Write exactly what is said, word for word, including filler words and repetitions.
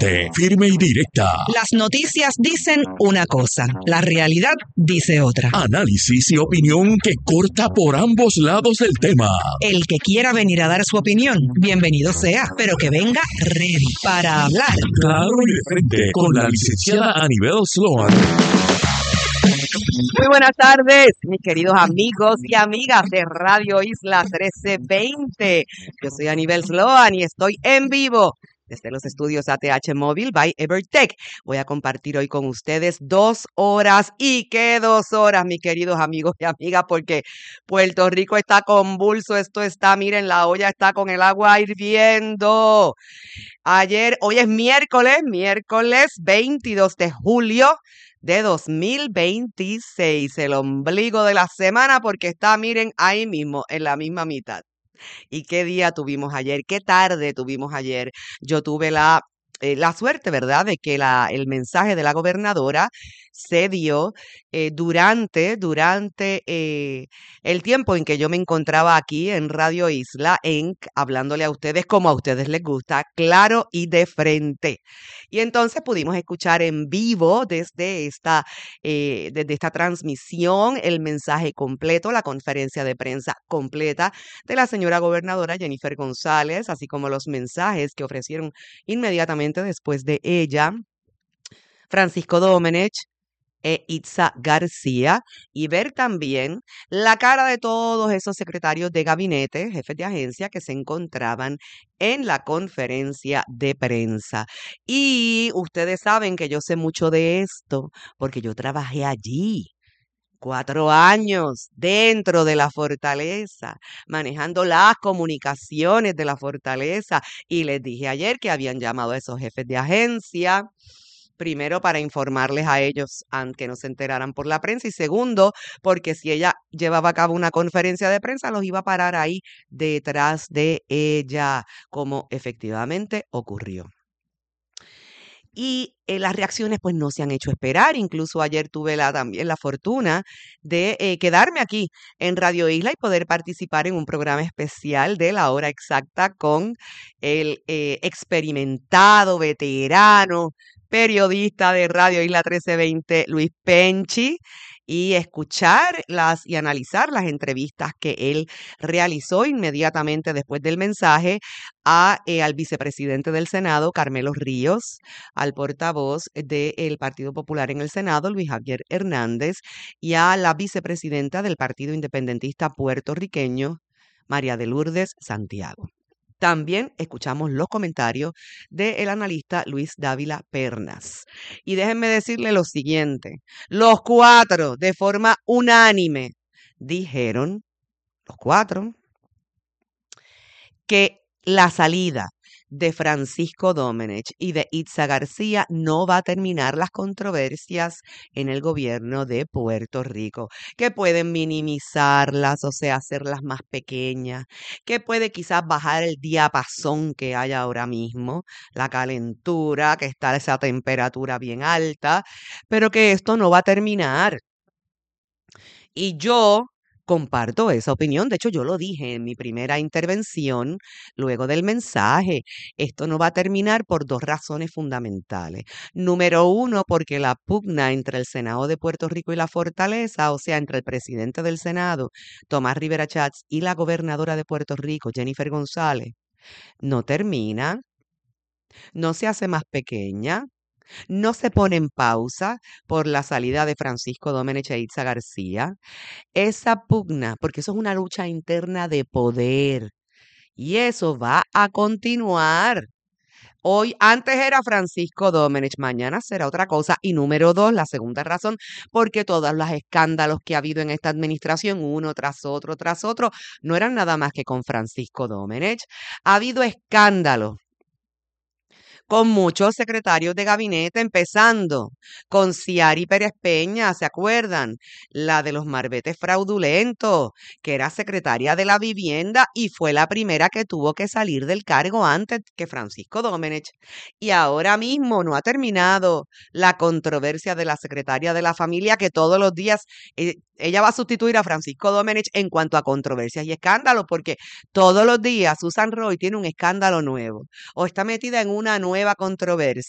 fuerte, firme y directa. Las noticias dicen una cosa, la realidad dice otra. Análisis y opinión que corta por ambos lados del tema. El que quiera venir a dar su opinión, bienvenido sea, pero que venga ready para hablar. Claro y de frente, con la licenciada Anibel Sloan. Muy buenas tardes, mis queridos amigos y amigas de Radio Isla trece veinte. Yo soy Anibel Sloan y estoy en vivo desde los estudios A T H Móvil by Evertech. Voy a compartir hoy con ustedes dos horas. ¿Y qué dos horas, mis queridos amigos y amigas? Porque Puerto Rico está convulso. Esto está, miren, la olla está con el agua hirviendo. Ayer, hoy es miércoles, miércoles veintidós de julio de dos mil veintiséis, el ombligo de la semana, porque está, miren, ahí mismo, en la misma mitad. ¿Y qué día tuvimos ayer? ¿Qué tarde tuvimos ayer? Yo tuve la, eh, la suerte, ¿verdad?, de que la, el mensaje de la gobernadora se dio eh, durante, durante eh, el tiempo en que yo me encontraba aquí en Radio Isla Inc, hablándole a ustedes como a ustedes les gusta, claro y de frente. Y entonces pudimos escuchar en vivo desde esta, eh, desde esta transmisión el mensaje completo, la conferencia de prensa completa de la señora gobernadora Jennifer González, así como los mensajes que ofrecieron inmediatamente después de ella Francisco Domenech e Itza García, y ver también la cara de todos esos secretarios de gabinete, jefes de agencia que se encontraban en la conferencia de prensa. Y ustedes saben que yo sé mucho de esto porque yo trabajé allí. Cuatro años dentro de la fortaleza, manejando las comunicaciones de la fortaleza. Y les dije ayer que habían llamado a esos jefes de agencia, primero para informarles a ellos que no se enteraran por la prensa, y segundo, porque si ella llevaba a cabo una conferencia de prensa, los iba a parar ahí detrás de ella, como efectivamente ocurrió. Y eh, las reacciones pues no se han hecho esperar. Incluso ayer tuve la, también la fortuna de eh, quedarme aquí en Radio Isla y poder participar en un programa especial de La Hora Exacta con el eh, experimentado, veterano, periodista de Radio Isla trece veinte, Luis Penchi, y escuchar las y analizar las entrevistas que él realizó inmediatamente después del mensaje a, eh, al vicepresidente del Senado, Carmelo Ríos, al portavoz del Partido Popular en el Senado, Luis Javier Hernández, y a la vicepresidenta del Partido Independentista puertorriqueño, María de Lourdes Santiago. También escuchamos los comentarios del analista Luis Dávila Pernas. Y déjenme decirle lo siguiente, los cuatro de forma unánime dijeron, los cuatro, que la salida de Francisco Domenech y de Itza García no va a terminar las controversias en el gobierno de Puerto Rico, que pueden minimizarlas, o sea, hacerlas más pequeñas, que puede quizás bajar el diapasón que hay ahora mismo, la calentura, que está esa temperatura bien alta, pero que esto no va a terminar. Y yo comparto esa opinión. De hecho, yo lo dije en mi primera intervención, luego del mensaje. Esto no va a terminar por dos razones fundamentales. Número uno, porque la pugna entre el Senado de Puerto Rico y la Fortaleza, o sea, entre el presidente del Senado, Tomás Rivera Chats, y la gobernadora de Puerto Rico, Jennifer González, no termina, no se hace más pequeña, no se pone en pausa por la salida de Francisco Domenech e Itza García. Esa pugna, porque eso es una lucha interna de poder, y eso va a continuar. Hoy, antes era Francisco Domenech, mañana será otra cosa. Y número dos, la segunda razón, porque todos los escándalos que ha habido en esta administración, uno tras otro, tras otro, no eran nada más que con Francisco Domenech. Ha habido escándalos con muchos secretarios de gabinete, empezando con Ciari Pérez Peña, ¿se acuerdan? La de los marbetes fraudulentos, que era secretaria de la vivienda y fue la primera que tuvo que salir del cargo antes que Francisco Domenech. Y ahora mismo no ha terminado la controversia de la secretaria de la familia, que todos los días eh, ella va a sustituir a Francisco Domenech en cuanto a controversias y escándalos, porque todos los días Susan Roy tiene un escándalo nuevo o está metida en una nueva controversia.